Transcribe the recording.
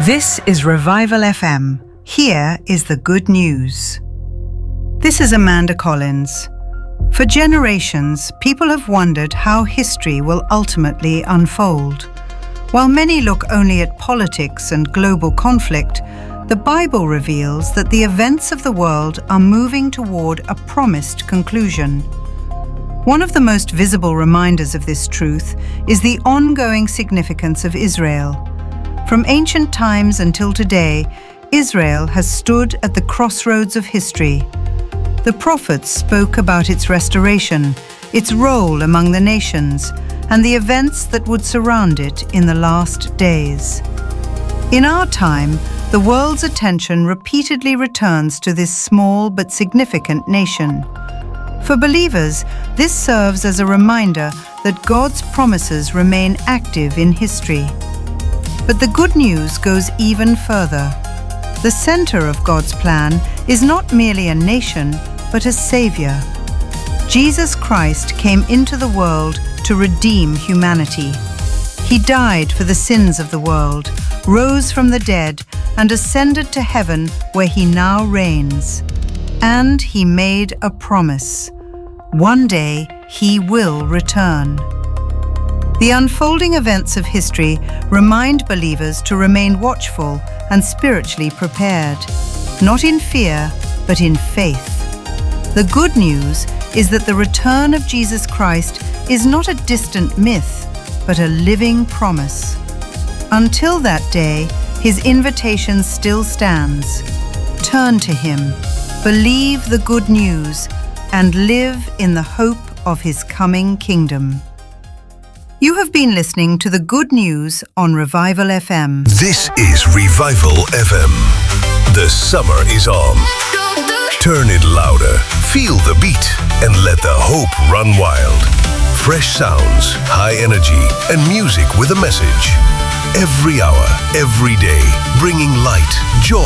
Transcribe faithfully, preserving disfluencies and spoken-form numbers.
This is Revival F M. Here is the good news. This is Amanda Collins. For generations, people have wondered how history will ultimately unfold. While many look only at politics and global conflict, the Bible reveals that the events of the world are moving toward a promised conclusion. One of the most visible reminders of this truth is the ongoing significance of Israel. From ancient times until today, Israel has stood at the crossroads of history. The prophets spoke about its restoration, its role among the nations, and the events that would surround it in the last days. In our time, the world's attention repeatedly returns to this small but significant nation. For believers, this serves as a reminder that God's promises remain active in history. But the good news goes even further. The center of God's plan is not merely a nation, but a Savior. Jesus Christ came into the world to redeem humanity. He died for the sins of the world, rose from the dead, and ascended to heaven where he now reigns. And he made a promise. One day he will return. The unfolding events of history remind believers to remain watchful and spiritually prepared, not in fear, but in faith. The good news is that the return of Jesus Christ is not a distant myth, but a living promise. Until that day, his invitation still stands. Turn to him, believe the good news, and live in the hope of his coming kingdom. You have been listening to the good news on Revival F M. This is Revival F M. The summer is on. Turn it louder, feel the beat, and let the hope run wild. Fresh sounds, high energy, and music with a message. Every hour, every day, bringing light, joy,